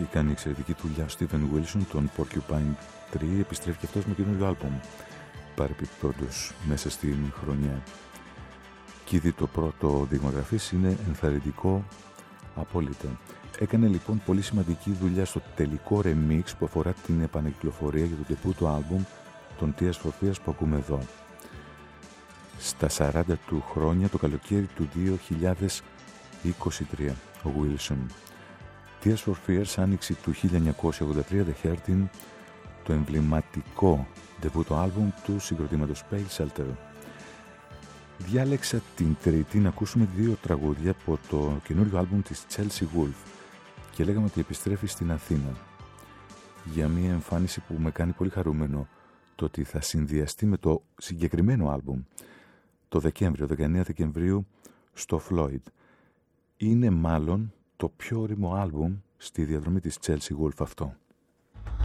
έχει κάνει εξαιρετική δουλειά ο Steven Wilson, τον Porcupine Tree, επιστρέφει και αυτός με καινούριο άλμπουμ παρεπιπτόντως μέσα στην χρονιά. Και ήδη το πρώτο δείγμα γραφής είναι ενθαρρυντικό απόλυτα. Έκανε λοιπόν πολύ σημαντική δουλειά στο τελικό remix που αφορά την επανεκκυκλοφορία για το debut του άλμπουμ των Tears for Fears που ακούμε εδώ. Στα 40 του χρόνια, το καλοκαίρι του 2023, ο Wilson. Tears for Fears, άνοιξη του 1983, The Hurting, το εμβληματικό debut άλμπουμ του συγκροτήματος Pale Shelter. Διάλεξα την Τρίτη να ακούσουμε δύο τραγούδια από το καινούριο άλμπουμ της Chelsea Wolfe και λέγαμε ότι επιστρέφει στην Αθήνα για μια εμφάνιση που με κάνει πολύ χαρούμενο, το ότι θα συνδυαστεί με το συγκεκριμένο άλμπουμ το Δεκέμβριο, 19 Δεκεμβρίου στο Floyd. Είναι μάλλον το πιο ώριμο άλμπουμ στη διαδρομή της Chelsea Wolfe αυτό.